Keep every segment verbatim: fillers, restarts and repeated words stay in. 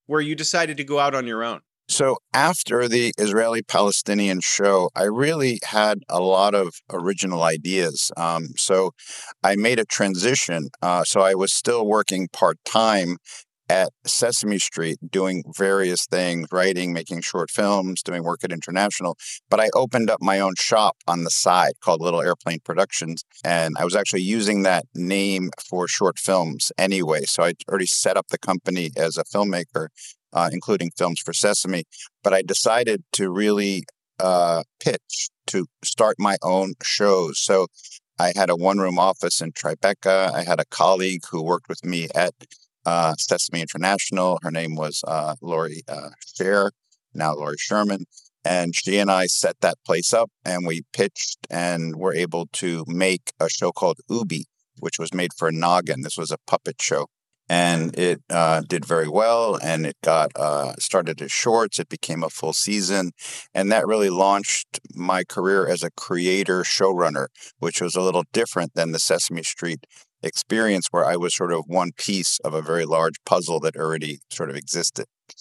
where you decided to go out on your own? So after the Israeli-Palestinian show, I really had a lot of original ideas. Um, so I made a transition. Uh, so I was still working part-time at Sesame Street, doing various things, writing, making short films, doing work at International. But I opened up my own shop on the side called Little Airplane Productions. And I was actually using that name for short films anyway. So I already set up the company as a filmmaker, uh, including films for Sesame. But I decided to really uh, pitch to start my own shows. So I had a one-room office in Tribeca. I had a colleague who worked with me at Uh, Sesame International. Her name was uh, Lori uh, Sher, now Lori Sherman. And she and I set that place up and we pitched and were able to make a show called Ubi, which was made for Noggin. This was a puppet show. And it uh, did very well, and it got uh, started as shorts. It became a full season. And that really launched my career as a creator showrunner, which was a little different than the Sesame Street experience where I was sort of one piece of a very large puzzle that already sort of existed.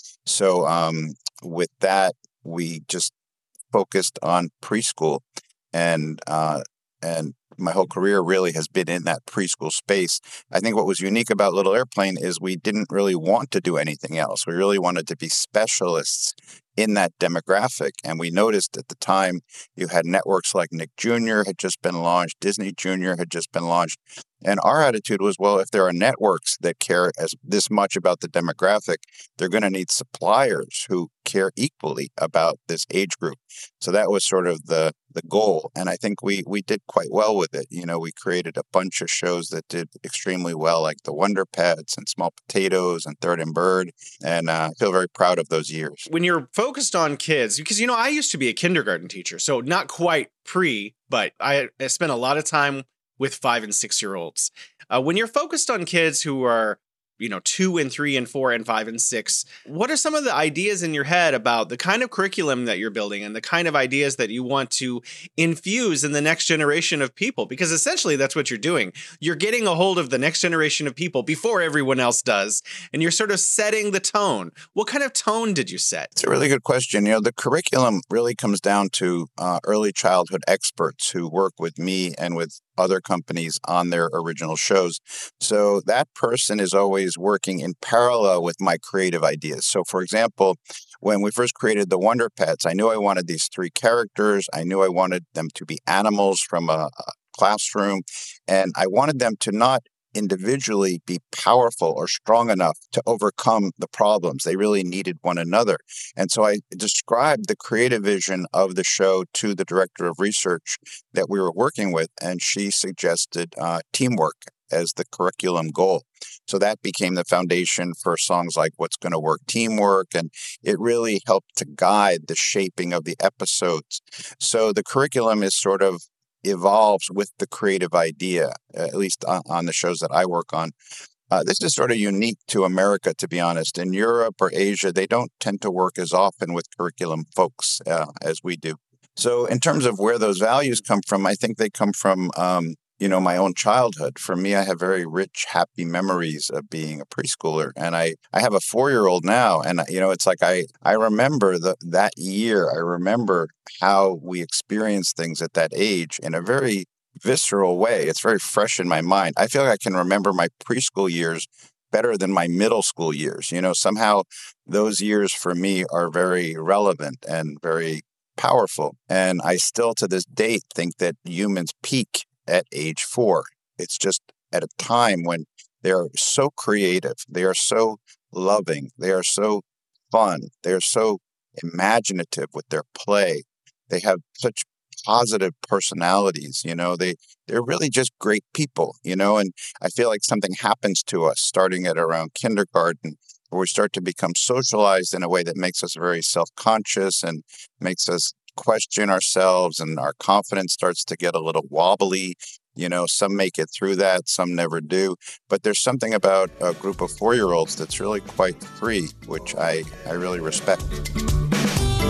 So um, with that, we just focused on preschool, and uh, and my whole career really has been in that preschool space. I think what was unique about Little Airplane is we didn't really want to do anything else. We really wanted to be specialists in that demographic. And we noticed at the time you had networks like Nick Junior had just been launched, Disney Junior had just been launched. And our attitude was, well, if there are networks that care as this much about the demographic, they're going to need suppliers who care equally about this age group. So that was sort of the the goal. And I think we we did quite well with it. You know, we created a bunch of shows that did extremely well, like The Wonder Pets and Small Potatoes and Third and Bird. And uh, I feel very proud of those years. When you're focused on kids, because, you know, I used to be a kindergarten teacher, so not quite pre, but I, I spent a lot of time with five and six year olds. Uh, when you're focused on kids who are, you know, two and three and four and five and six, what are some of the ideas in your head about the kind of curriculum that you're building and the kind of ideas that you want to infuse in the next generation of people? Because essentially that's what you're doing. You're getting a hold of the next generation of people before everyone else does, and you're sort of setting the tone. What kind of tone did you set? It's a really good question. You know, the curriculum really comes down to uh, early childhood experts who work with me and with other companies on their original shows. So that person is always working in parallel with my creative ideas. So for example, when we first created the Wonder Pets, I knew I wanted these three characters. I knew I wanted them to be animals from a, a classroom, and I wanted them to not individually be powerful or strong enough to overcome the problems. They really needed one another. And so I described the creative vision of the show to the director of research that we were working with, and she suggested uh, teamwork as the curriculum goal. So that became the foundation for songs like What's Gonna Work, Teamwork, and it really helped to guide the shaping of the episodes. So the curriculum is sort of evolves with the creative idea, at least on, on the shows that I work on. Uh, this is sort of unique to America, to be honest. In Europe or Asia, they don't tend to work as often with curriculum folks uh, as we do. So in terms of where those values come from, I think they come from, um, you know, my own childhood. For me, I have very rich, happy memories of being a preschooler. And I, I have a four-year-old now. And, you know, it's like I, I remember the, that year. I remember how we experienced things at that age in a very visceral way. It's very fresh in my mind. I feel like I can remember my preschool years better than my middle school years. You know, somehow those years for me are very relevant and very powerful. And I still to this date think that humans peak at age four. It's just at a time when they are so creative, they are so loving, they are so fun, they are so imaginative with their play. They have such positive personalities, you know, they, they're really just great people, you know, and I feel like something happens to us starting at around kindergarten, where we start to become socialized in a way that makes us very self-conscious and makes us question ourselves, and our confidence starts to get a little wobbly. You know, some make it through that, some never do. But there's something about a group of four-year-olds that's really quite free, which I, I really respect.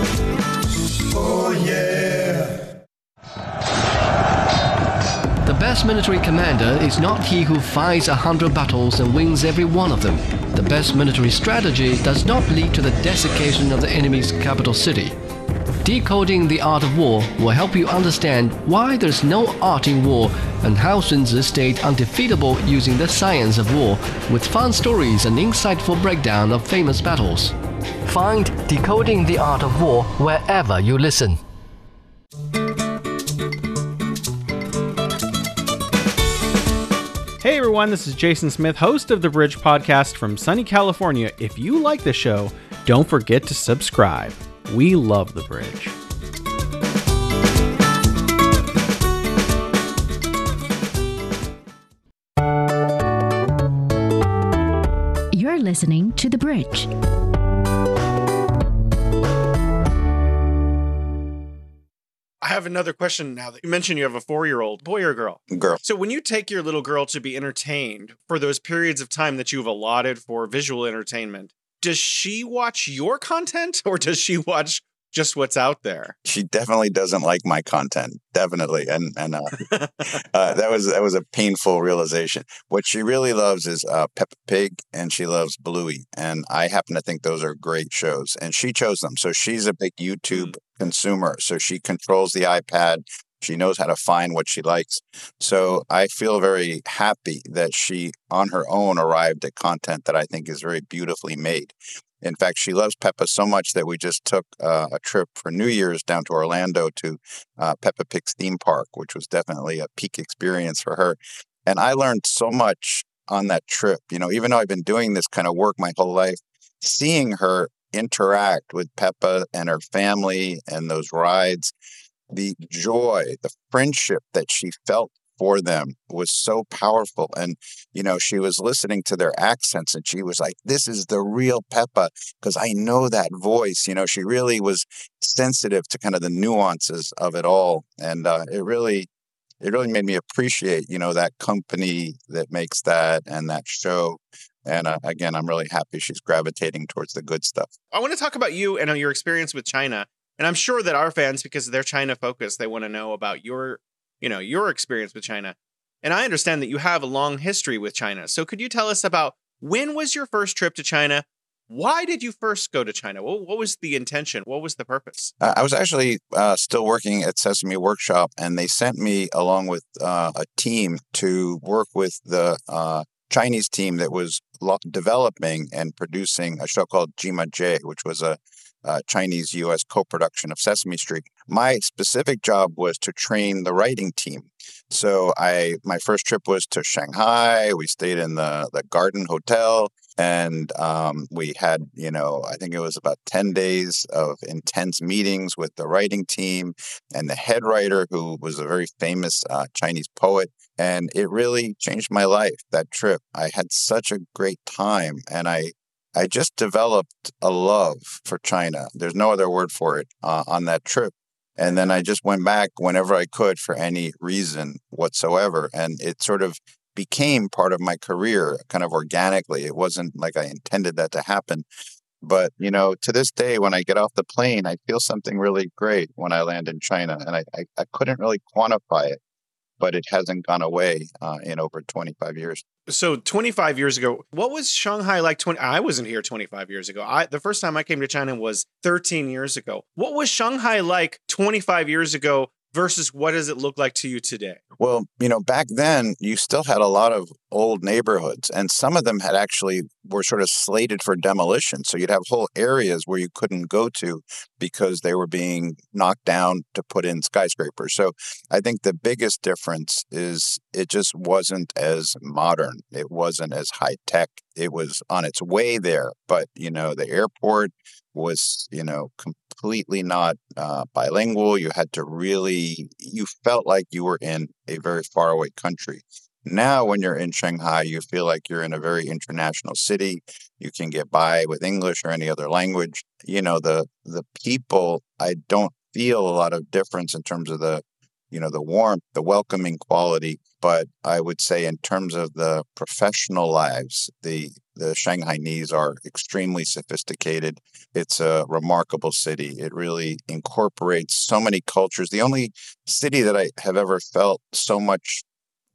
Oh, yeah. The best best military commander is not he who fights a hundred battles and wins every one of them. The best military strategy does not lead to the desiccation of the enemy's capital city. Decoding the Art of War will help you understand why there's no art in war and how Sun Tzu stayed undefeatable using the science of war, with fun stories and insightful breakdown of famous battles. Find Decoding the Art of War wherever you listen. Hey everyone, this is Jason Smith, host of the Bridge Podcast from sunny California. If you like the show, don't forget to subscribe. We love the Bridge. You're listening to The Bridge. I have another question now that you mentioned you have a four-year-old, boy or girl? Girl. So when you take your little girl to be entertained for those periods of time that you've allotted for visual entertainment, does she watch your content or does she watch just what's out there? She definitely doesn't like my content, definitely, and and uh, uh, that was that was a painful realization. What she really loves is uh, Peppa Pig, and she loves Bluey, and I happen to think those are great shows, and she chose them. So she's a big YouTube mm. consumer. So she controls the iPad. She knows how to find what she likes. So I feel very happy that she, on her own, arrived at content that I think is very beautifully made. In fact, she loves Peppa so much that we just took uh, a trip for New Year's down to Orlando to uh, Peppa Pig's theme park, which was definitely a peak experience for her. And I learned so much on that trip. You know, even though I've been doing this kind of work my whole life, seeing her interact with Peppa and her family and those rides, the joy, the friendship that she felt for them was so powerful. And, you know, she was listening to their accents and she was like, this is the real Peppa because I know that voice. You know, she really was sensitive to kind of the nuances of it all. And uh, it really, it really made me appreciate, you know, that company that makes that and that show. And uh, again, I'm really happy she's gravitating towards the good stuff. I want to talk about you and your experience with China. And I'm sure that our fans, because they're China focused, they want to know about your you know, your experience with China. And I understand that you have a long history with China. So could you tell us about when was your first trip to China? Why did you first go to China? What, what was the intention? What was the purpose? Uh, I was actually uh, still working at Sesame Workshop, and they sent me along with uh, a team to work with the uh, Chinese team that was lo- developing and producing a show called Jima J, which was a Uh, Chinese-U S co-production of Sesame Street. My specific job was to train the writing team. So I, my first trip was to Shanghai. We stayed in the, the Garden Hotel, and um, we had, you know, I think it was about ten days of intense meetings with the writing team and the head writer, who was a very famous uh, Chinese poet. And it really changed my life, that trip. I had such a great time, and I I just developed a love for China. There's no other word for it uh, on that trip. And then I just went back whenever I could for any reason whatsoever. And it sort of became part of my career kind of organically. It wasn't like I intended that to happen. But, you know, to this day, when I get off the plane, I feel something really great when I land in China. And I, I, I couldn't really quantify it, but it hasn't gone away uh, in over twenty-five years. So twenty-five years ago, what was Shanghai like? twenty I wasn't here twenty-five years ago. I the first time I came to China was thirteen years ago. What was Shanghai like twenty-five years ago versus what does it look like to you today? Well, you know, back then you still had a lot of old neighborhoods, and some of them had actually were sort of slated for demolition. So you'd have whole areas where you couldn't go to because they were being knocked down to put in skyscrapers. So I think the biggest difference is it just wasn't as modern. It wasn't as high tech. It was on its way there, but, you know, the airport was, you know, completely not uh, bilingual. You had to really, you felt like you were in a very faraway country. Now, when you're in Shanghai, you feel like you're in a very international city. You can get by with English or any other language. You know, the the people, I don't feel a lot of difference in terms of the, you know, the warmth, the welcoming quality. But I would say in terms of the professional lives, the the Shanghainese are extremely sophisticated. It's a remarkable city. It really incorporates so many cultures. The only city that I have ever felt so much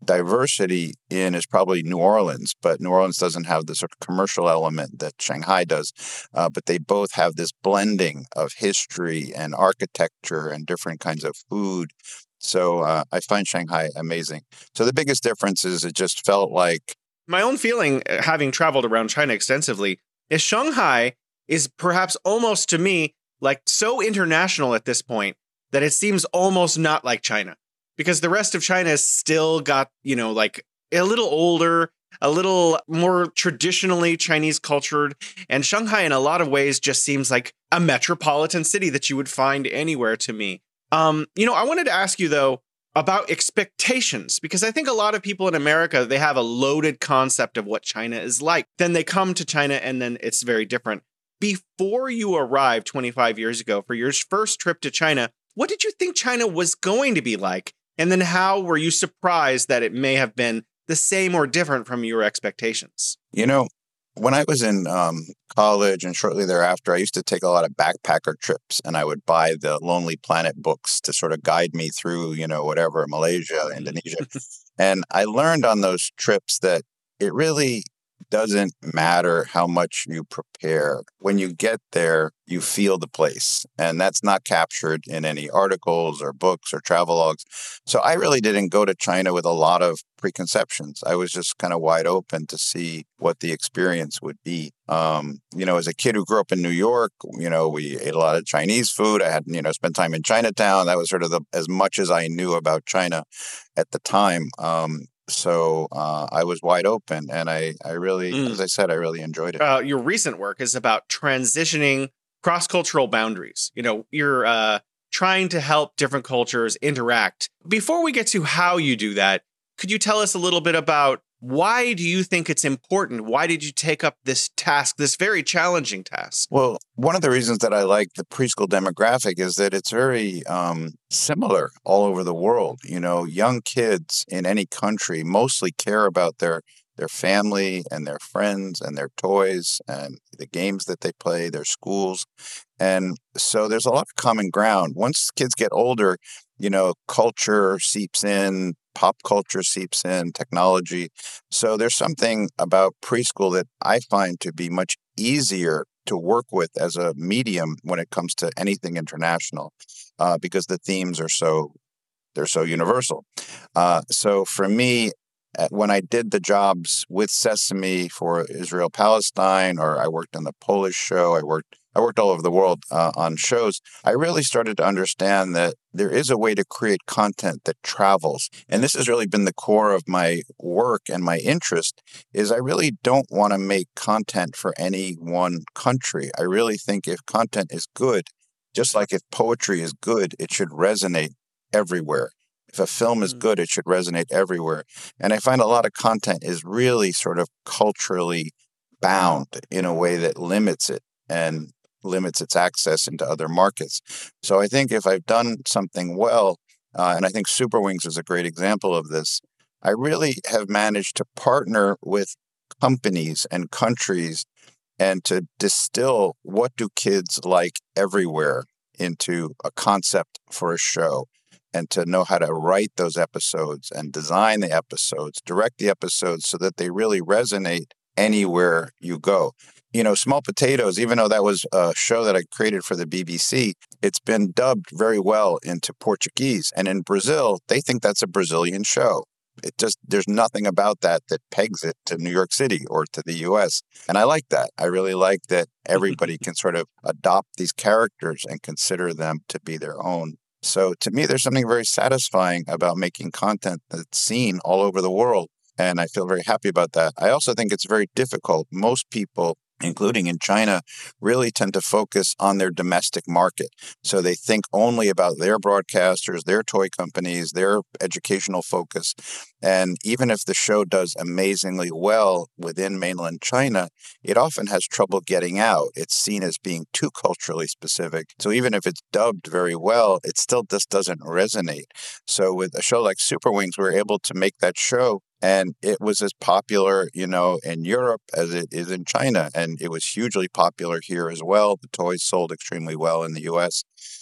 diversity in is probably New Orleans, but New Orleans doesn't have the sort of commercial element that Shanghai does. Uh, but they both have this blending of history and architecture and different kinds of food. So uh, I find Shanghai amazing. So the biggest difference is it just felt like... My own feeling, having traveled around China extensively, is Shanghai is perhaps almost to me like so international at this point that it seems almost not like China. Because the rest of China has still got, you know, like a little older, a little more traditionally Chinese cultured. And Shanghai, in a lot of ways, just seems like a metropolitan city that you would find anywhere to me. Um, you know, I wanted to ask you, though, about expectations, because I think a lot of people in America, they have a loaded concept of what China is like. Then they come to China and then it's very different. Before you arrived twenty-five years ago for your first trip to China, what did you think China was going to be like? And then how were you surprised that it may have been the same or different from your expectations? You know, when I was in um, college and shortly thereafter, I used to take a lot of backpacker trips, and I would buy the Lonely Planet books to sort of guide me through, you know, whatever, Malaysia, Indonesia. And I learned on those trips that it really doesn't matter how much you prepare. When you get there, you feel the place. And that's not captured in any articles or books or travelogues. So I really didn't go to China with a lot of preconceptions. I was just kind of wide open to see what the experience would be. Um, you know, as a kid who grew up in New York, you know, we ate a lot of Chinese food. I had, you know, spent time in Chinatown. That was sort of the, as much as I knew about China at the time. Um, So uh, I was wide open, and I, I really, mm. as I said, I really enjoyed it. Uh, your recent work is about transitioning cross-cultural boundaries. You know, you're uh, trying to help different cultures interact. Before we get to how you do that, could you tell us a little bit about why do you think it's important? Why did you take up this task, this very challenging task? Well, one of the reasons that I like the preschool demographic is that it's very um, similar all over the world. You know, young kids in any country mostly care about their their family and their friends and their toys and the games that they play, their schools. And so there's a lot of common ground. Once kids get older, you know, culture seeps in, pop culture seeps in, technology. So there's something about preschool that I find to be much easier to work with as a medium when it comes to anything international, uh, because the themes are so, they're so universal. Uh, so for me, when I did the jobs with Sesame for Israel Palestine, or I worked on the Polish show, I worked I worked all over the world uh, on shows, I really started to understand that there is a way to create content that travels. And this has really been the core of my work and my interest, is I really don't want to make content for any one country. I really think if content is good, just like if poetry is good, it should resonate everywhere. If a film is good, it should resonate everywhere. And I find a lot of content is really sort of culturally bound in a way that limits it and limits its access into other markets. So I think if I've done something well, uh, and I think Super Wings is a great example of this, I really have managed to partner with companies and countries and to distill what do kids like everywhere into a concept for a show, and to know how to write those episodes and design the episodes, direct the episodes so that they really resonate anywhere you go. You know, Small Potatoes, even though that was a show that I created for the B B C, it's been dubbed very well into Portuguese. And in Brazil, they think that's a Brazilian show. It just, there's nothing about that that pegs it to New York City or to the U S. And I like that. I really like that everybody can sort of adopt these characters and consider them to be their own. So to me, there's something very satisfying about making content that's seen all over the world. And I feel very happy about that. I also think it's very difficult. Most people, including in China, really tend to focus on their domestic market. So they think only about their broadcasters, their toy companies, their educational focus. And even if the show does amazingly well within mainland China, it often has trouble getting out. It's seen as being too culturally specific. So even if it's dubbed very well, it still just doesn't resonate. So with a show like Super Wings, we were able to make that show, and it was as popular, you know, in Europe as it is in China. And it was hugely popular here as well. The toys sold extremely well in the U S.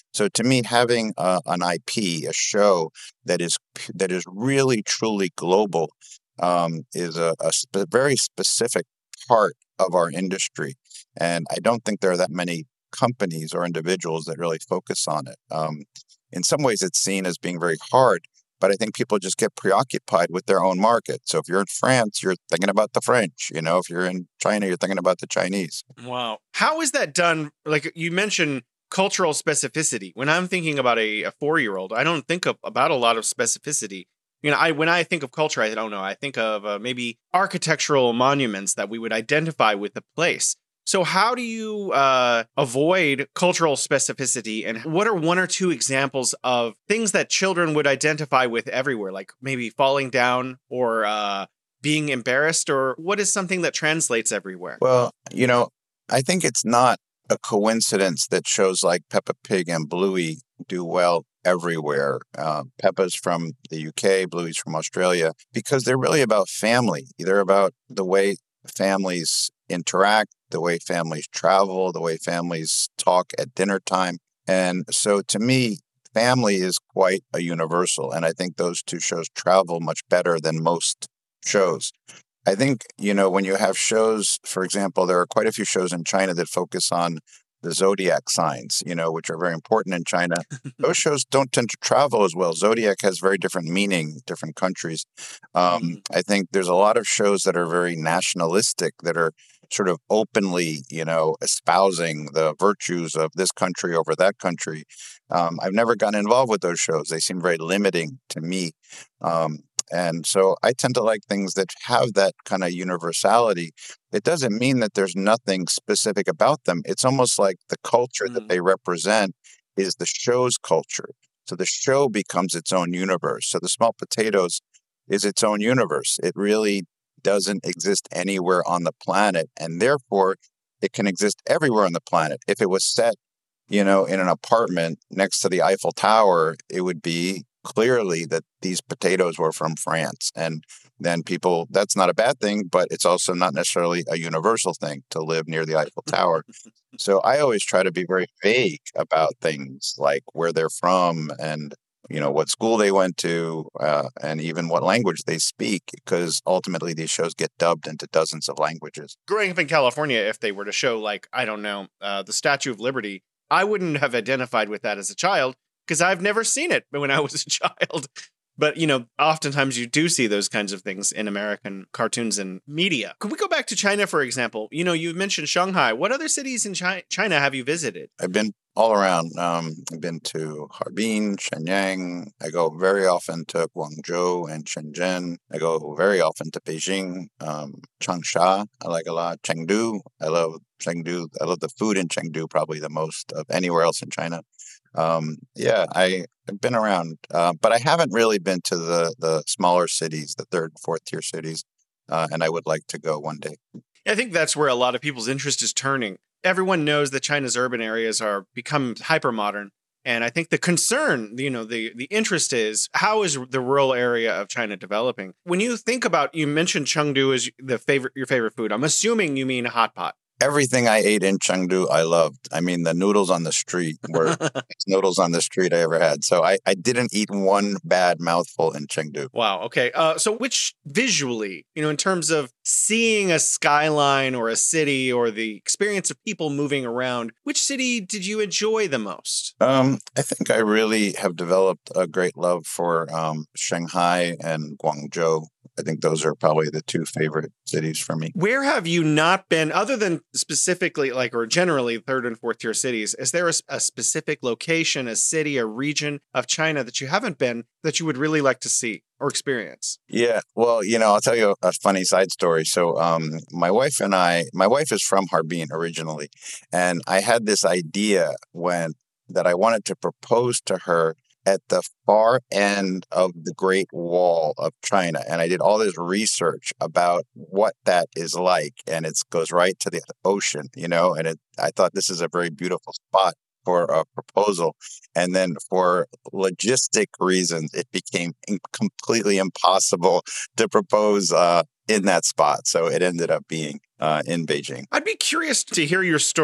So to me, having uh, an I P, a show that is that is really truly global, um, is a, a sp- very specific part of our industry, and I don't think there are that many companies or individuals that really focus on it. Um, in some ways, it's seen as being very hard, but I think people just get preoccupied with their own market. So if you're in France, you're thinking about the French. You know, if you're in China, you're thinking about the Chinese. Wow. How is that done? Like you mentioned cultural specificity. When I'm thinking about a, a four-year-old, I don't think of, about a lot of specificity. You know, I when I think of culture, I don't know. I think of uh, maybe architectural monuments that we would identify with the place. So how do you uh, avoid cultural specificity? And what are one or two examples of things that children would identify with everywhere, like maybe falling down or uh, being embarrassed? Or what is something that translates everywhere? Well, you know, I think it's not a coincidence that shows like Peppa Pig and Bluey do well everywhere. Uh, Peppa's from the U K, Bluey's from Australia, because they're really about family. They're about the way families interact, the way families travel, the way families talk at dinner time. And so to me, family is quite a universal. And I think those two shows travel much better than most shows. I think, you know, when you have shows, for example, there are quite a few shows in China that focus on the zodiac signs, you know, which are very important in China. Those shows don't tend to travel as well. Zodiac has very different meaning, different countries. Um, Mm. I think there's a lot of shows that are very nationalistic, that are sort of openly, you know, espousing the virtues of this country over that country. Um, I've never gotten involved with those shows. They seem very limiting to me. Um, and so I tend to like things that have that kind of universality. It doesn't mean that there's nothing specific about them. It's almost like the culture that Mm. they represent is the show's culture. So the show becomes its own universe. So the Small Potatoes is its own universe. It really doesn't exist anywhere on the planet, and therefore it can exist everywhere on the planet. If it was set, you know, in an apartment next to the Eiffel Tower, it would be clearly that these potatoes were from France. And then people, that's not a bad thing, but it's also not necessarily a universal thing to live near the Eiffel Tower. So I always try to be very vague about things like where they're from and, you know, what school they went to, uh, and even what language they speak, because ultimately these shows get dubbed into dozens of languages. Growing up in California, if they were to show, like, I don't know, uh, the Statue of Liberty, I wouldn't have identified with that as a child because I've never seen it when I was a child. But, you know, oftentimes you do see those kinds of things in American cartoons and media. Could we go back to China, for example? You know, you mentioned Shanghai. What other cities in Chi- China have you visited? I've been all around. Um, I've been to Harbin, Shenyang. I go very often to Guangzhou and Shenzhen. I go very often to Beijing, um, Changsha. I like a lot. Chengdu. I love Chengdu. I love the food in Chengdu probably the most of anywhere else in China. Um, yeah, I, I've been around, uh, but I haven't really been to the the smaller cities, the third, fourth tier cities, uh, and I would like to go one day. I think that's where a lot of people's interest is turning. Everyone knows that China's urban areas are become hyper modern. And I think the concern, you know, the the interest is how is the rural area of China developing? When you think about, you mentioned Chengdu as the favorite, your favorite food. I'm assuming you mean hot pot. Everything I ate in Chengdu, I loved. I mean, the noodles on the street were the best noodles on the street I ever had. So I, I didn't eat one bad mouthful in Chengdu. Wow. Okay. Uh, so which visually, you know, in terms of seeing a skyline or a city or the experience of people moving around, which city did you enjoy the most? Um, I think I really have developed a great love for um, Shanghai and Guangzhou. I think those are probably the two favorite cities for me. Where have you not been, other than specifically, like, or generally third and fourth tier cities? Is there a, a specific location, a city, a region of China that you haven't been that you would really like to see or experience? Yeah, well, you know, I'll tell you a funny side story. So, um, my wife and I, my wife is from Harbin originally, and I had this idea when that I wanted to propose to her at the far end of the Great Wall of China. And I did all this research about what that is like. And it goes right to the ocean, you know, and it, I thought this is a very beautiful spot for a proposal. And then for logistic reasons, it became in- completely impossible to propose uh, in that spot. So it ended up being uh, in Beijing. I'd be curious to hear your story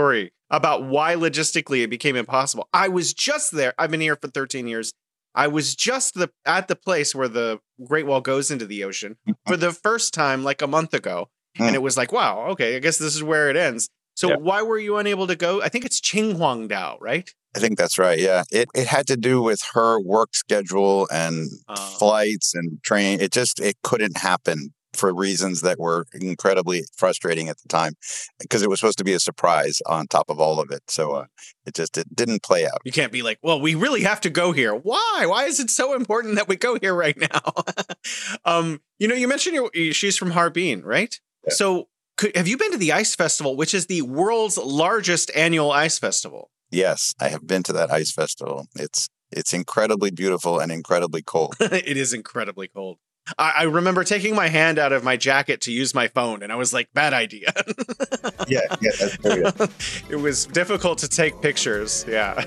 about why logistically it became impossible. I was just there. I've been here for thirteen years. I was just the at the place where the Great Wall goes into the ocean for the first time like a month ago. And it was like, wow, okay, I guess this is where it ends. So Yeah. why were you unable to go? I think it's Qinghuangdao, right? I think that's right. Yeah. It it had to do with her work schedule and Oh. flights and train. It just it couldn't happen for reasons that were incredibly frustrating at the time because it was supposed to be a surprise on top of all of it. So uh, it just it didn't play out. You can't be like, well, we really have to go here. Why? Why is it so important that we go here right now? um, you know, you mentioned your, she's from Harbin, right? Yeah. So could, have you been to the Ice Festival, which is the world's largest annual ice festival? Yes, I have been to that ice festival. It's it's incredibly beautiful and incredibly cold. It is incredibly cold. I, I remember taking my hand out of my jacket to use my phone, and I was like, bad idea. yeah, yeah, that's very good. It was difficult to take pictures. Yeah.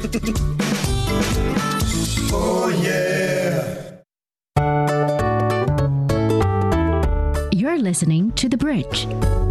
Oh, yeah. You're listening to The Bridge.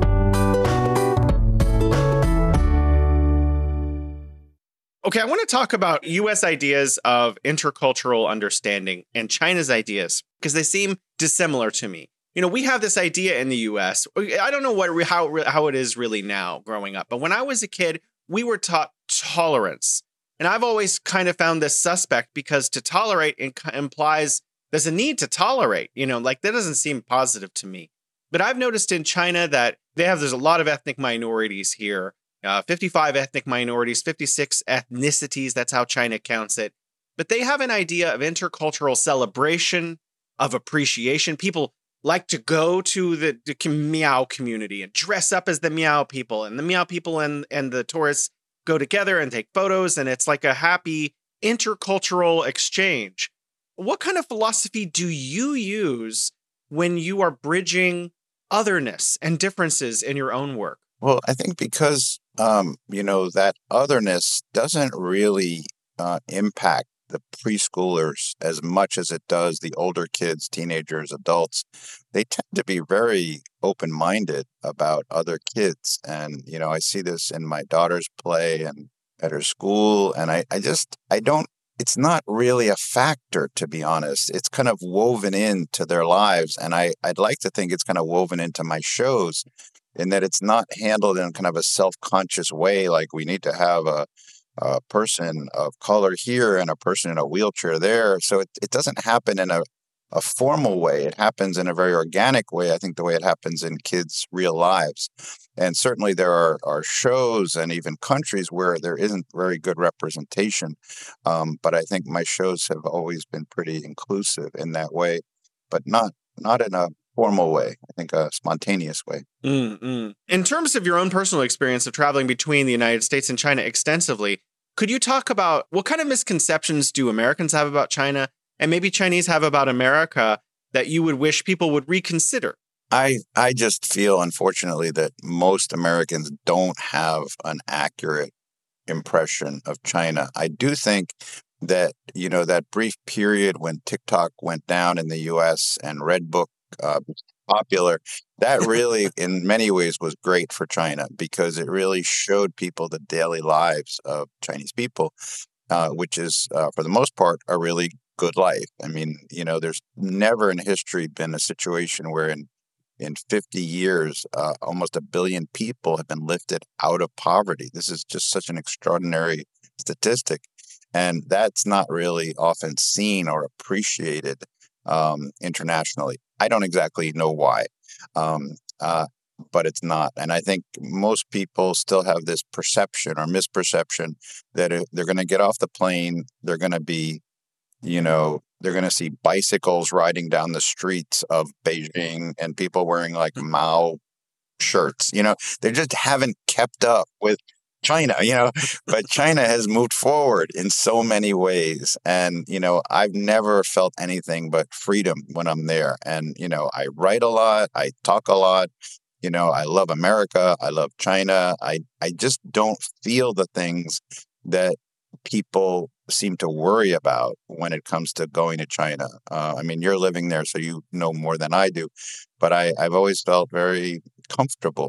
Okay, I want to talk about U S ideas of intercultural understanding and China's ideas because they seem dissimilar to me. You know, we have this idea in the U S. I don't know what how how it is really now growing up, but when I was a kid, we were taught tolerance. And I've always kind of found this suspect because to tolerate inc- implies there's a need to tolerate, you know, like that doesn't seem positive to me. But I've noticed in China that they have there's a lot of ethnic minorities here. Uh, fifty-five ethnic minorities, fifty-six ethnicities. That's how China counts it. But they have an idea of intercultural celebration, of appreciation. People like to go to the, the Miao community and dress up as the Miao people. And the Miao people and, and the tourists go together and take photos. And it's like a happy intercultural exchange. What kind of philosophy do you use when you are bridging otherness and differences in your own work? Well, I think because, um, you know, that otherness doesn't really uh, impact the preschoolers as much as it does the older kids, teenagers, adults. They tend to be very open-minded about other kids. And, you know, I see this in my daughter's play and at her school. And I, I just, I don't, it's not really a factor, to be honest. It's kind of woven into their lives. And I, I'd like to think it's kind of woven into my shows, in that it's not handled in kind of a self-conscious way, like we need to have a, a person of color here and a person in a wheelchair there. So it, it doesn't happen in a, a formal way. It happens in a very organic way, I think the way it happens in kids' real lives. And certainly there are, are shows and even countries where there isn't very good representation. Um, but I think my shows have always been pretty inclusive in that way, but not not in a formal way, I think a spontaneous way. Mm-mm. In terms of your own personal experience of traveling between the United States and China extensively, could you talk about what kind of misconceptions do Americans have about China and maybe Chinese have about America that you would wish people would reconsider? I, I just feel, unfortunately, that most Americans don't have an accurate impression of China. I do think that, you know, that brief period when TikTok went down in the U S and Redbook Uh, popular, that really in many ways was great for China because it really showed people the daily lives of Chinese people, uh, which is uh, for the most part a really good life. I mean, you know, there's never in history been a situation where in in fifty years uh, almost a billion people have been lifted out of poverty. This is just such an extraordinary statistic, and that's not really often seen or appreciated um, internationally. I don't exactly know why, um, uh, but it's not. And I think most people still have this perception or misperception that if they're going to get off the plane, they're going to be, you know, they're going to see bicycles riding down the streets of Beijing and people wearing like Mao shirts. You know, they just haven't kept up with China, you know, but China has moved forward in so many ways. And, you know, I've never felt anything but freedom when I'm there. And, you know, I write a lot, I talk a lot, you know, I love America, I love China. I, I just don't feel the things that people seem to worry about when it comes to going to China. Uh, I mean, you're living there, so you know more than I do, but I, I've always felt very comfortable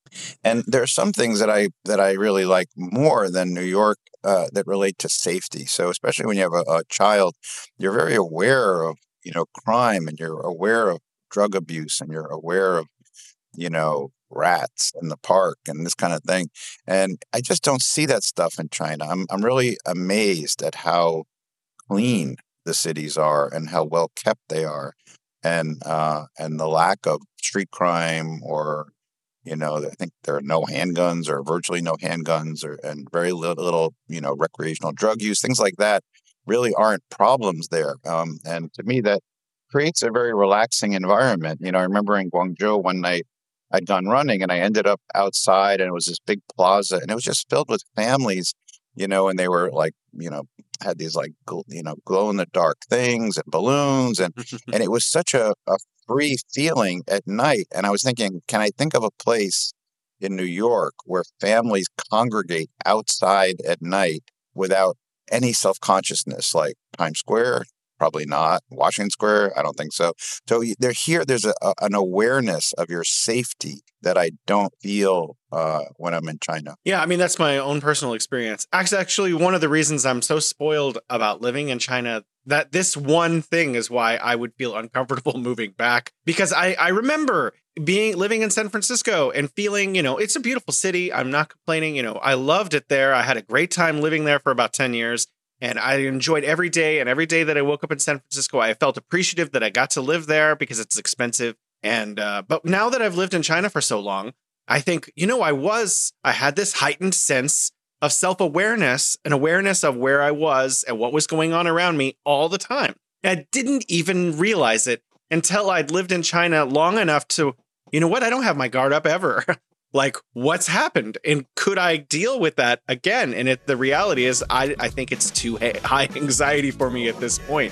And there are some things that I that I really like more than New York uh, that relate to safety. So especially when you have a, a child, you're very aware of you know crime, and you're aware of drug abuse, and you're aware of you know rats in the park and this kind of thing. And I just don't see that stuff in China. I'm I'm really amazed at how clean the cities are and how well kept they are, and uh, and the lack of street crime or you know, I think there are no handguns or virtually no handguns or and very little, little, you know, recreational drug use, things like that really aren't problems there. Um, and to me, that creates a very relaxing environment. You know, I remember in Guangzhou one night, I'd gone running and I ended up outside and it was this big plaza and it was just filled with families, you know, and they were like, you know, had these like, gl- you know, glow in the dark things and balloons. And, and it was such a, a free feeling at night. And I was thinking, can I think of a place in New York where families congregate outside at night without any self-consciousness, like Times Square? Probably not. Washington Square? I don't think so. So y- there here, there's a, a, an awareness of your safety that I don't feel uh, when I'm in China. Yeah, I mean, that's my own personal experience. Actually, actually, one of the reasons I'm so spoiled about living in China, that this one thing is why I would feel uncomfortable moving back. Because I, I remember being living in San Francisco and feeling, you know, it's a beautiful city. I'm not complaining. You know, I loved it there. I had a great time living there for about ten years. And I enjoyed every day. And every day that I woke up in San Francisco, I felt appreciative that I got to live there because it's expensive. And uh, but now that I've lived in China for so long, I think, you know, I was, I had this heightened sense of self-awareness, an awareness of where I was and what was going on around me all the time. And I didn't even realize it until I'd lived in China long enough to, you know what, I don't have my guard up ever. Like, what's happened? And could I deal with that again? And it, the reality is, I, I think it's too high anxiety for me at this point.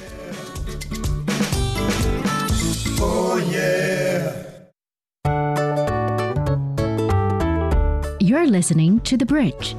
Oh, yeah. You're listening to The Bridge.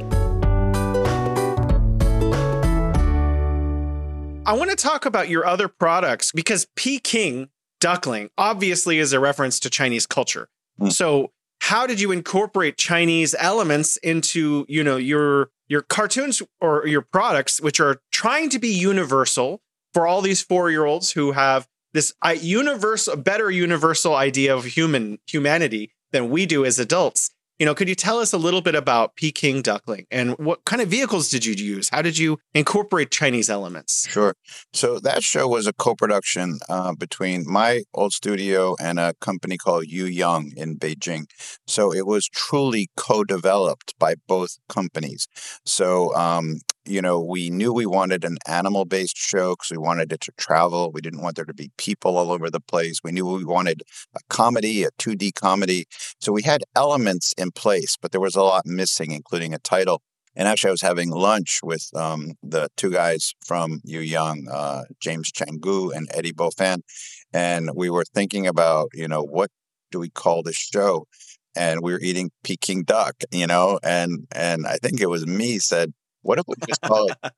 I want to talk about your other products because Peking duckling obviously is a reference to Chinese culture. Mm. So how did you incorporate Chinese elements into, you know, your your cartoons or your products, which are trying to be universal for all these four-year-olds who have this uh, universal, better universal idea of human humanity than we do as adults? You know, could you tell us a little bit about Peking duckling and what kind of vehicles did you use? How did you incorporate Chinese elements? Sure. So that show was a co-production uh, between my old studio and a company called Yu Young in Beijing. So it was truly co-developed by both companies. So, um, you know, we knew we wanted an animal-based show because we wanted it to travel. We didn't want there to be people all over the place. We knew we wanted a comedy, a two D comedy. So we had elements in place, but there was a lot missing, including a title. And actually, I was having lunch with um, the two guys from Yu Young, uh, James Changu and Eddie Beaufan, and we were thinking about, you know, what do we call this show? And we were eating Peking duck, you know, and and I think it was me said, what if we just call it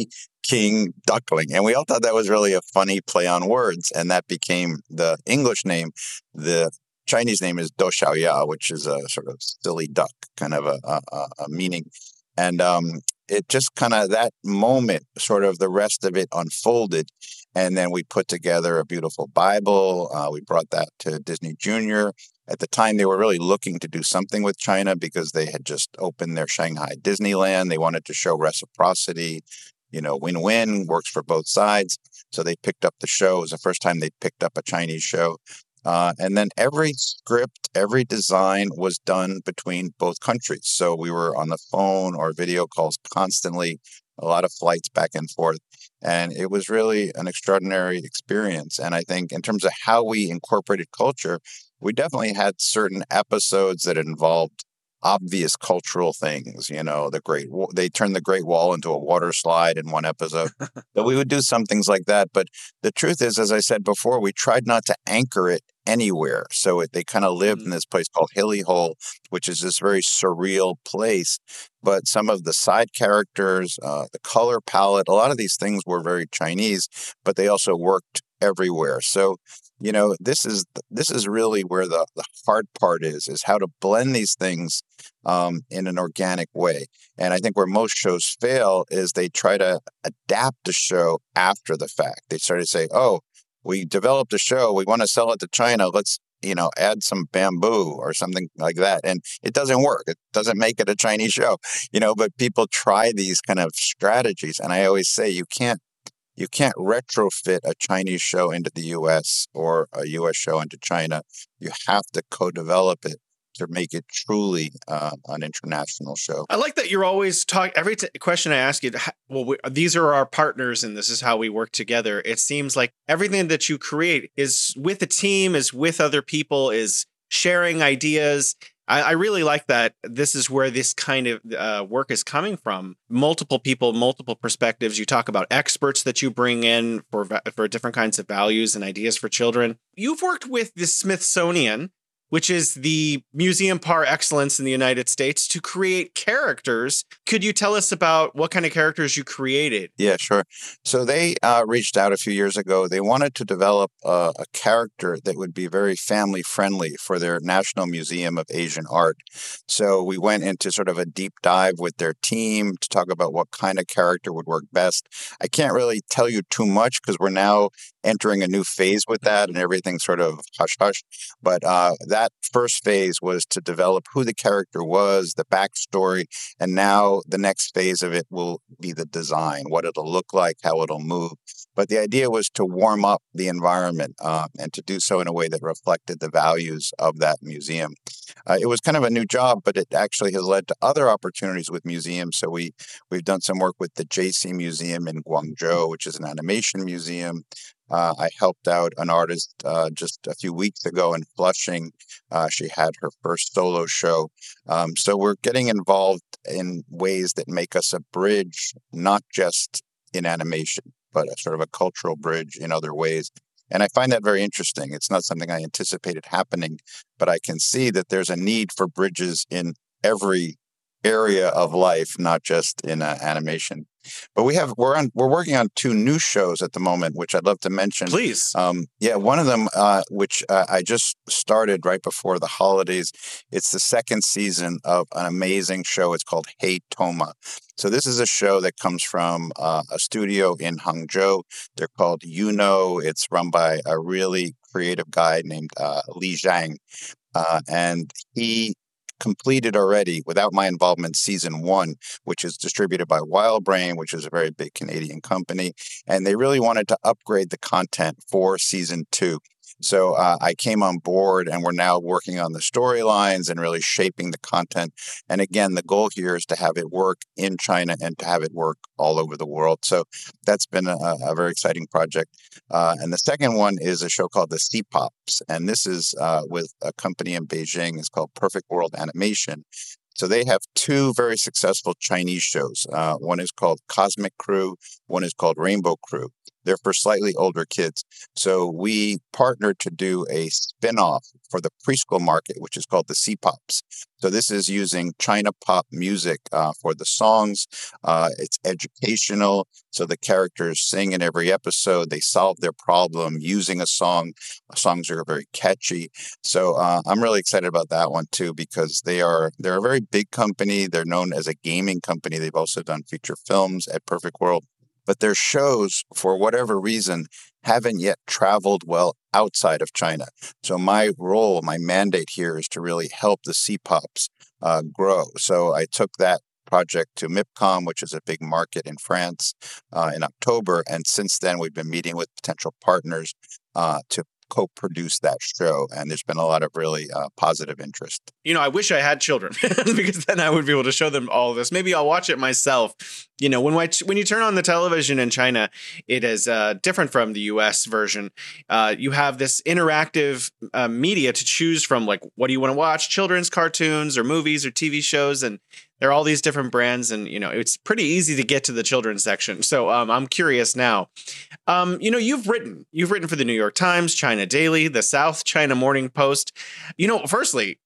Peking duckling? And we all thought that was really a funny play on words, and that became the English name. The Chinese name is Do Xiaoya, which is a sort of silly duck kind of a, a, a meaning. And um, it just kind of that moment, sort of the rest of it unfolded. And then we put together a beautiful Bible. Uh, we brought that to Disney Junior. At the time, they were really looking to do something with China because they had just opened their Shanghai Disneyland. They wanted to show reciprocity, you know, win-win, works for both sides. So they picked up the show. It was the first time they picked up a Chinese show. Uh, and then every script, every design was done between both countries. So we were on the phone or video calls constantly, a lot of flights back and forth. And it was really an extraordinary experience. And I think in terms of how we incorporated culture, we definitely had certain episodes that involved obvious cultural things. You know, the Great Wall, they turned the Great Wall into a water slide in one episode. But we would do some things like that. But the truth is, as I said before, we tried not to anchor it anywhere. So it, they kind of lived mm-hmm. in this place called Hilly Hole, which is this very surreal place. But some of the side characters, uh, the color palette, a lot of these things were very Chinese, but they also worked everywhere. So, you know, this is this is really where the, the hard part is, is how to blend these things um, in an organic way. And I think where most shows fail is they try to adapt a show after the fact. They start to say, oh, we developed a show, we want to sell it to China, let's, you know, add some bamboo or something like that. And it doesn't work. It doesn't make it a Chinese show, you know, but people try these kind of strategies. And I always say you can't you can't retrofit a Chinese show into the U S or a U S show into China. You have to co-develop it to make it truly uh, an international show. I like that you're always talking. Every t- question I ask you, well, we, these are our partners, and this is how we work together. It seems like everything that you create is with a team, is with other people, is sharing ideas. I, I really like that. This is where this kind of uh, work is coming from. Multiple people, multiple perspectives. You talk about experts that you bring in for for different kinds of values and ideas for children. You've worked with the Smithsonian, which is the museum par excellence in the United States, to create characters. Could you tell us about what kind of characters you created? Yeah, sure. So they uh, reached out a few years ago. They wanted to develop uh, a character that would be very family friendly for their National Museum of Asian Art. So we went into sort of a deep dive with their team to talk about what kind of character would work best. I can't really tell you too much because we're now entering a new phase with that and everything's sort of hush hush. But uh, that first phase was to develop who the character was, the backstory, and now the next phase of it will be the design, what it'll look like, how it'll move. But the idea was to warm up the environment uh, and to do so in a way that reflected the values of that museum. Uh, it was kind of a new job, but it actually has led to other opportunities with museums. So we, we've done some work with the J C Museum in Guangzhou, which is an animation museum. Uh, I helped out an artist uh, just a few weeks ago in Flushing. Uh, she had her first solo show. Um, so we're getting involved in ways that make us a bridge, not just in animation, but a sort of a cultural bridge in other ways. And I find that very interesting. It's not something I anticipated happening, but I can see that there's a need for bridges in every area of life, not just in uh, animation. But we have we're on we're working on two new shows at the moment, which I'd love to mention. Please. Um, yeah, one of them, uh, which uh, I just started right before the holidays. It's the second season of an amazing show. It's called Hey Toma. So this is a show that comes from uh, a studio in Hangzhou. They're called Yuno. It's run by a really creative guy named uh, Li Zhang, uh, and he completed already, without my involvement, season one, which is distributed by WildBrain, which is a very big Canadian company. And they really wanted to upgrade the content for season two. So uh, I came on board and we're now working on the storylines and really shaping the content. And again, the goal here is to have it work in China and to have it work all over the world. So that's been a, a very exciting project. Uh, and the second one is a show called The C-Pops. And this is uh, with a company in Beijing. It's called Perfect World Animation. So they have two very successful Chinese shows. Uh, one is called Cosmic Crew. One is called Rainbow Crew. They're for slightly older kids. So we partnered to do a spin-off for the preschool market, which is called the C-Pops. So this is using China pop music uh, for the songs. Uh, it's educational. So the characters sing in every episode. They solve their problem using a song. Songs are very catchy. So uh, I'm really excited about that one too, because they are, they're a very big company. They're known as a gaming company. They've also done feature films at Perfect World. But their shows, for whatever reason, haven't yet traveled well outside of China. So my role, my mandate here is to really help the C-Pops uh, grow. So I took that project to MIPCOM, which is a big market in France, uh, in October. And since then, we've been meeting with potential partners uh, to co-produce that show. And there's been a lot of really uh, positive interest. You know, I wish I had children because then I would be able to show them all of this. Maybe I'll watch it myself. You know, when, when you turn on the television in China, it is uh, different from the U S version. Uh, you have this interactive uh, media to choose from, like, what do you want to watch? Children's cartoons or movies or T V shows. And there are all these different brands, and, you know, it's pretty easy to get to the children's section. So um, I'm curious now. Um, you know, you've written, you've written for the New York Times, China Daily, the South China Morning Post. You know, firstly,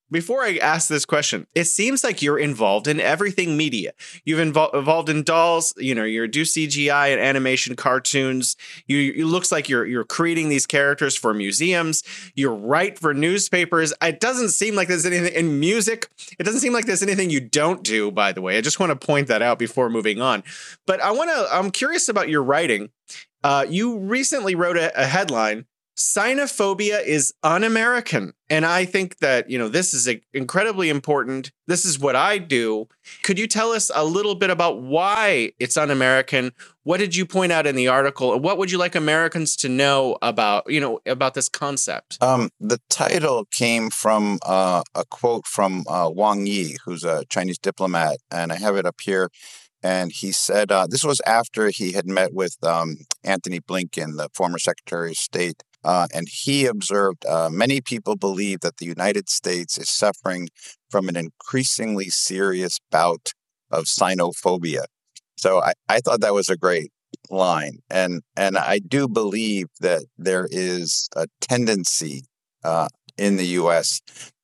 Before I ask this question, it seems like you're involved in everything media. You've involved involved in dolls, you know, you do C G I and animation cartoons. You it looks like you're you're creating these characters for museums. You write for newspapers. It doesn't seem like there's anything in music. It doesn't seem like there's anything you don't do, by the way. I just want to point that out before moving on. But I want to I'm curious about your writing. Uh, you recently wrote a, a headline, Sinophobia is un-American. And I think that, you know, this is a, incredibly important. This is what I do. Could you tell us a little bit about why it's un-American? What did you point out in the article? And what would you like Americans to know about, you know, about this concept? Um, the title came from uh, a quote from uh, Wang Yi, who's a Chinese diplomat. And I have it up here. And he said, uh, this was after he had met with um, Antony Blinken, the former Secretary of State. Uh, and he observed uh, many people believe that the United States is suffering from an increasingly serious bout of Sinophobia. So I, I thought that was a great line. And, and I do believe that there is a tendency uh, in the U S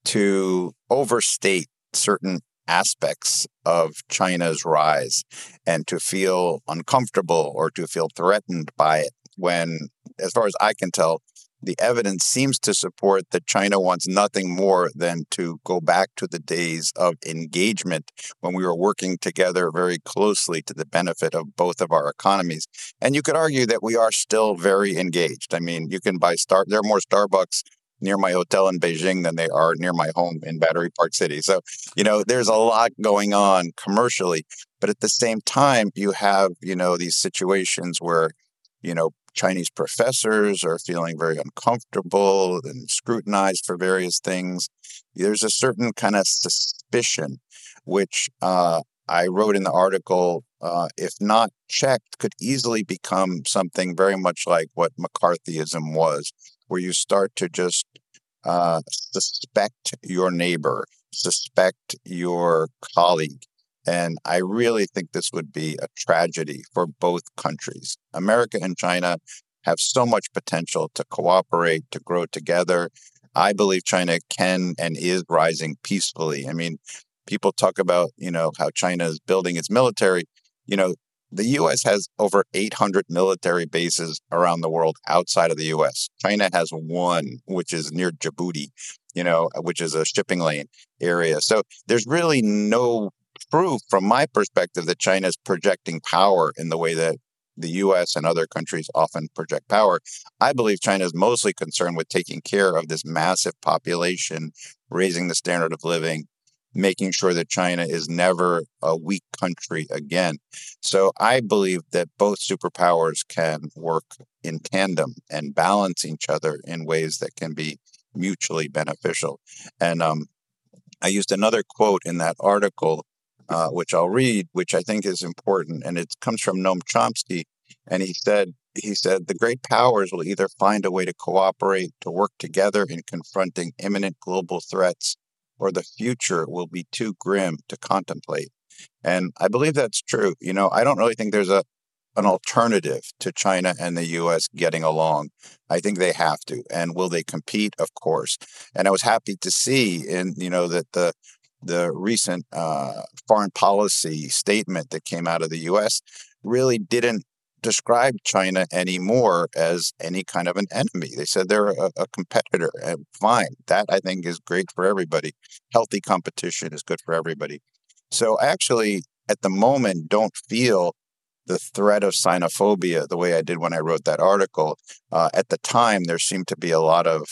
to overstate certain aspects of China's rise and to feel uncomfortable or to feel threatened by it when, as far as I can tell, the evidence seems to support that China wants nothing more than to go back to the days of engagement when we were working together very closely to the benefit of both of our economies. And you could argue that we are still very engaged. I mean, you can buy Star, there are more Starbucks near my hotel in Beijing than they are near my home in Battery Park City. So, you know, there's a lot going on commercially, but at the same time, you have, you know, these situations where, you know, Chinese professors are feeling very uncomfortable and scrutinized for various things. There's a certain kind of suspicion, which uh, I wrote in the article, uh, if not checked, could easily become something very much like what McCarthyism was, where you start to just uh, suspect your neighbor, suspect your colleague. And I really think this would be a tragedy for both countries. America and China have so much potential to cooperate, to grow together. I believe China can and is rising peacefully. I mean, people talk about, you know, how China is building its military. You know, the U S has over eight hundred military bases around the world outside of the U S. China has one, which is near Djibouti, you know, which is a shipping lane area. So there's really no proof from my perspective that China is projecting power in the way that the U S and other countries often project power. I believe China is mostly concerned with taking care of this massive population, raising the standard of living, making sure that China is never a weak country again. So I believe that both superpowers can work in tandem and balance each other in ways that can be mutually beneficial. And um, I used another quote in that article, uh, which I'll read, which I think is important, and it comes from Noam Chomsky. And he said, he said, the great powers will either find a way to cooperate, to work together in confronting imminent global threats, or the future will be too grim to contemplate. And I believe that's true. You know, I don't really think there's a an alternative to China and the U S getting along. I think they have to. And will they compete? Of course. And I was happy to see in, you know, that the the recent uh, foreign policy statement that came out of the U S really didn't describe China anymore as any kind of an enemy. They said they're a, a competitor. And fine. That, I think, is great for everybody. Healthy competition is good for everybody. So actually, at the moment, don't feel the threat of Sinophobia the way I did when I wrote that article. Uh, at the time, there seemed to be a lot of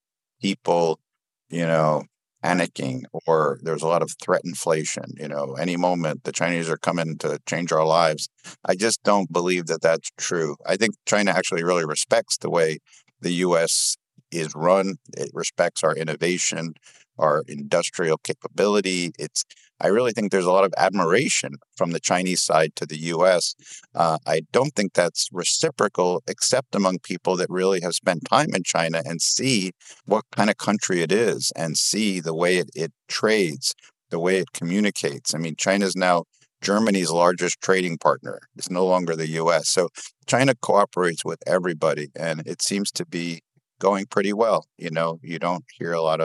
people, you know, panicking, or there's a lot of threat inflation. You know, any moment the Chinese are coming to change our lives. I just don't believe that that's true. I think China actually really respects the way the U S is run. It respects our innovation, our industrial capability. It's, I really think there's a lot of admiration from the Chinese side to the U S. Uh, I don't think that's reciprocal, except among people that really have spent time in China and see what kind of country it is and see the way it, it trades, the way it communicates. I mean, China's now Germany's largest trading partner. It's no longer the U S. So China cooperates with everybody, and it seems to be going pretty well. You know, you don't hear a lot of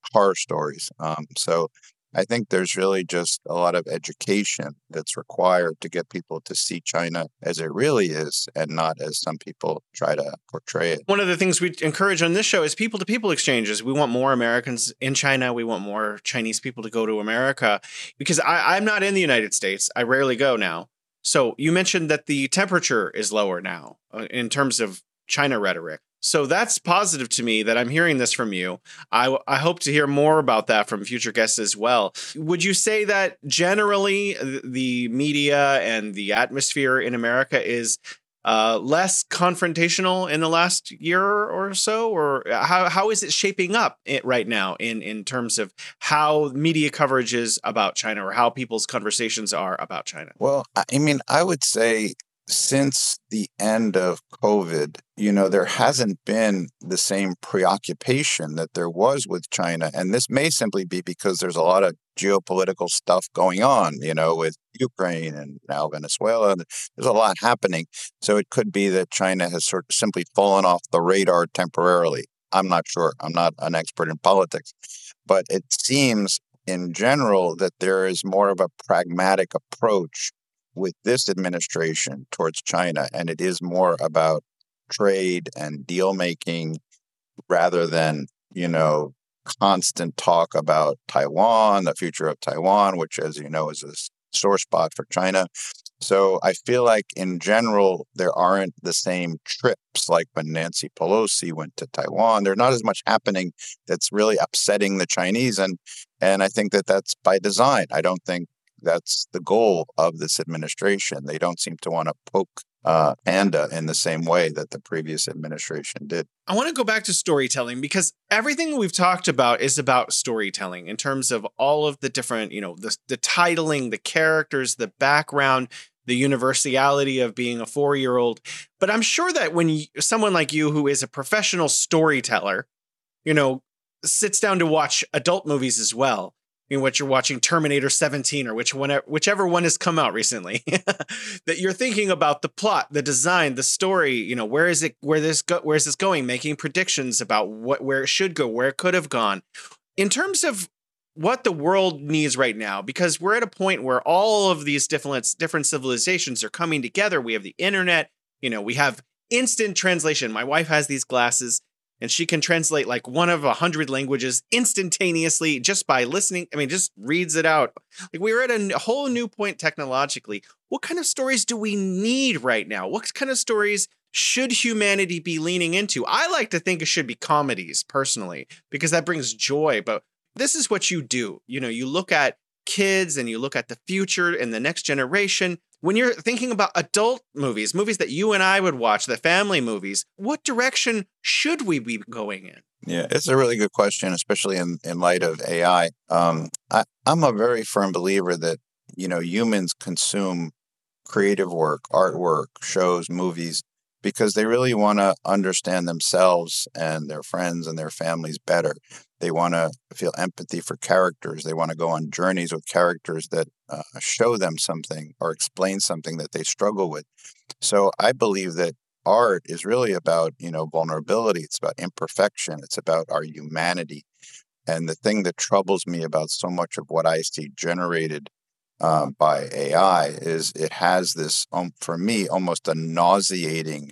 horror stories. Um, so I think there's really just a lot of education that's required to get people to see China as it really is and not as some people try to portray it. One of the things we encourage on this show is people-to-people exchanges. We want more Americans in China. We want more Chinese people to go to America because I, I'm not in the United States. I rarely go now. So you mentioned that the temperature is lower now uh, in terms of China rhetoric. So that's positive to me that I'm hearing this from you. I, I hope to hear more about that from future guests as well. Would you say that generally the media and the atmosphere in America is uh, less confrontational in the last year or so? Or how how is it shaping up right now in, in terms of how media coverage is about China or how people's conversations are about China? Well, I mean, I would say since the end of COVID, you know, there hasn't been the same preoccupation that there was with China. And this may simply be because there's a lot of geopolitical stuff going on, you know, with Ukraine and now Venezuela. There's a lot happening. So it could be that China has sort of simply fallen off the radar temporarily. I'm not sure. I'm not an expert in politics. But it seems in general that there is more of a pragmatic approach with this administration towards China, and it is more about trade and deal making rather than, you know, constant talk about Taiwan, the future of Taiwan, which, as you know, is a sore spot for China. So I feel like in general, there aren't the same trips like when Nancy Pelosi went to Taiwan. There's not as much happening that's really upsetting the Chinese. And, and I think that that's by design. I don't think that's the goal of this administration. They don't seem to want to poke uh, Panda in the same way that the previous administration did. I want to go back to storytelling because everything we've talked about is about storytelling in terms of all of the different, you know, the, the titling, the characters, the background, the universality of being a four-year-old. But I'm sure that when you, someone like you who is a professional storyteller, you know, sits down to watch adult movies as well, in which you're watching Terminator seventeen or which one, whichever one has come out recently, that you're thinking about the plot, the design, the story, you know, where is it, where this go, where is this going, making predictions about what, where it should go, where it could have gone. In terms of what the world needs right now, because we're at a point where all of these different, different civilizations are coming together. We have the internet, you know, we have instant translation. My wife has these glasses and she can translate like one of a hundred languages instantaneously just by listening. I mean, just reads it out. Like we're at a whole new point technologically. What kind of stories do we need right now? What kind of stories should humanity be leaning into? I like to think it should be comedies personally, because that brings joy. But this is what you do. You know, you look at kids and you look at the future and the next generation. When you're thinking about adult movies, movies that you and I would watch, the family movies, what direction should we be going in? Yeah, it's a really good question, especially in, in light of A I. Um, I, I'm a very firm believer that, you know, humans consume creative work, artwork, shows, movies, because they really want to understand themselves and their friends and their families better. They want to feel empathy for characters. They want to go on journeys with characters that uh, show them something or explain something that they struggle with. So I believe that art is really about, you know, vulnerability. It's about imperfection. It's about our humanity. And the thing that troubles me about so much of what I see generated uh, by A I is it has this, um, for me, almost a nauseating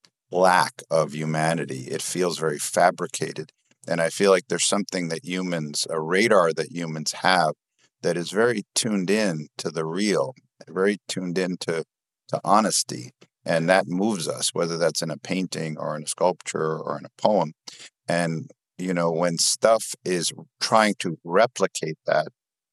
lack of humanity. It feels very fabricated. And I feel like there's something that humans, a radar that humans have that is very tuned in to the real, very tuned in to, to honesty. And that moves us, whether that's in a painting or in a sculpture or in a poem. And, you know, when stuff is trying to replicate that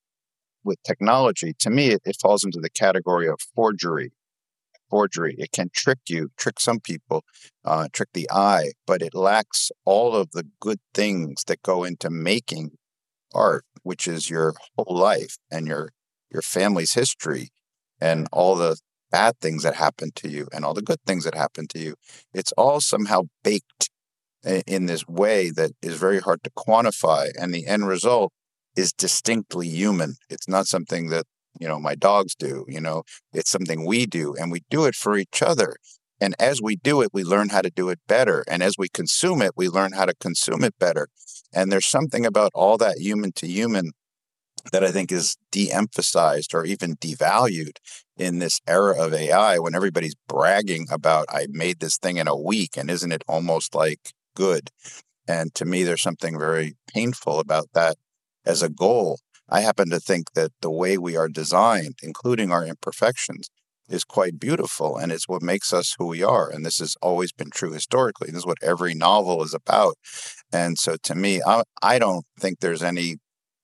with technology, to me, it, it falls into the category of forgery. Forgery. It can trick you, trick some people, uh, trick the eye, but it lacks all of the good things that go into making art, which is your whole life and your your family's history and all the bad things that happen to you and all the good things that happen to you. It's all somehow baked in this way that is very hard to quantify, and the end result is distinctly human. It's not something that, you know, my dogs do, you know, it's something we do, and we do it for each other. And as we do it, we learn how to do it better. And as we consume it, we learn how to consume it better. And there's something about all that human to human that I think is de-emphasized or even devalued in this era of A I, when everybody's bragging about, I made this thing in a week, and isn't it almost like good? And to me, there's something very painful about that as a goal. I happen to think that the way we are designed, including our imperfections, is quite beautiful, and it's what makes us who we are. And this has always been true historically. This is what every novel is about. And so to me, I, I don't think there's any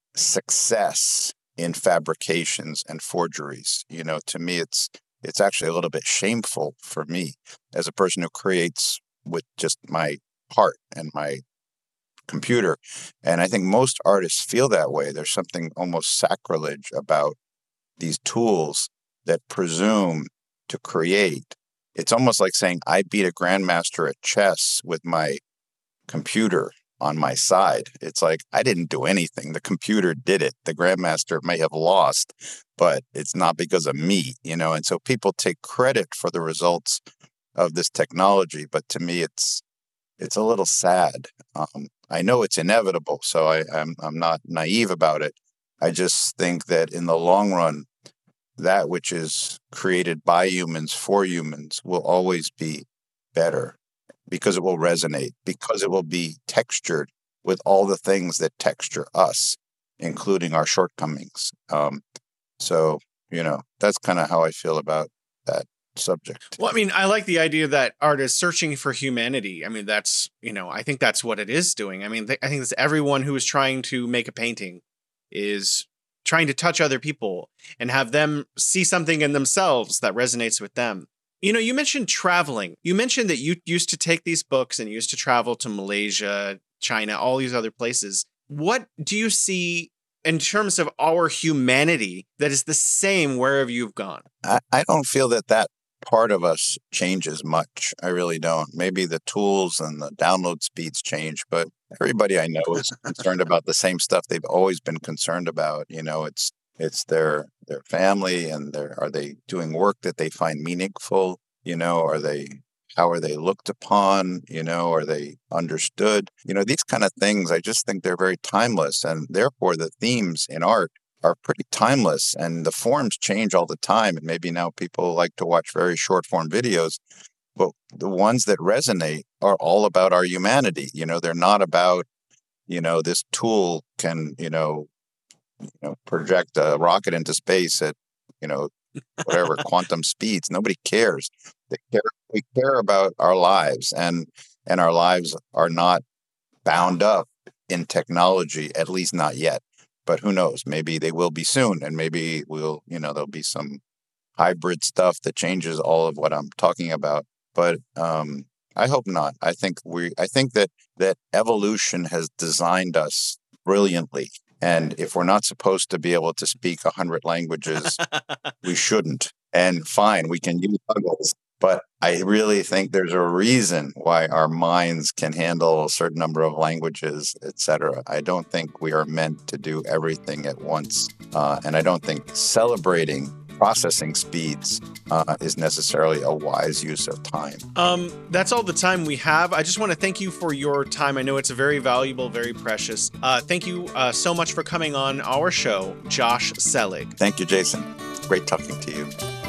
success in fabrications and forgeries. You know, to me, it's it's actually a little bit shameful for me as a person who creates with just my heart and my computer. And I think most artists feel that way. There's something almost sacrilege about these tools that presume to create. It's almost like saying, I beat a grandmaster at chess with my computer on my side. It's like, I didn't do anything. The computer did it. The grandmaster may have lost, but it's not because of me, you know? And so people take credit for the results of this technology. But to me, it's it's a little sad. Um, I know it's inevitable, so I, I'm I'm not naive about it. I just think that in the long run, that which is created by humans for humans will always be better, because it will resonate, because it will be textured with all the things that texture us, including our shortcomings. Um, so, you know, that's kind of how I feel about that subject. Well, I mean, I like the idea that art is searching for humanity. I mean, that's, you know, I think that's what it is doing. I mean, th- I think that's everyone who is trying to make a painting is trying to touch other people and have them see something in themselves that resonates with them. You know, you mentioned traveling. You mentioned that you used to take these books and used to travel to Malaysia, China, all these other places. What do you see in terms of our humanity that is the same wherever you've gone? I, I don't feel that that part of us changes much. I really don't. Maybe the tools and the download speeds change, but everybody I know is concerned about the same stuff they've always been concerned about. You know, it's it's their their family, and their are they doing work that they find meaningful? You know, are they how are they looked upon? You know, are they understood? You know, these kind of things, I just think they're very timeless, and therefore the themes in art are pretty timeless, and the forms change all the time. And maybe now people like to watch very short form videos, but the ones that resonate are all about our humanity. You know, they're not about, you know, this tool can, you know, you know, project a rocket into space at, you know, whatever quantum speeds. Nobody cares. They care. We care about our lives, and and our lives are not bound up in technology, at least not yet. But who knows? Maybe they will be soon, and maybe we'll, you know, there'll be some hybrid stuff that changes all of what I'm talking about. But um, I hope not. I think we. I think that that evolution has designed us brilliantly, and if we're not supposed to be able to speak a hundred languages, we shouldn't. And fine, we can use Huggles. But I really think there's a reason why our minds can handle a certain number of languages, et cetera. I don't think we are meant to do everything at once. Uh, and I don't think celebrating processing speeds uh, is necessarily a wise use of time. Um, that's all the time we have. I just want to thank you for your time. I know it's very valuable, very precious. Uh, thank you uh, so much for coming on our show, Josh Selig. Thank you, Jason. Great talking to you.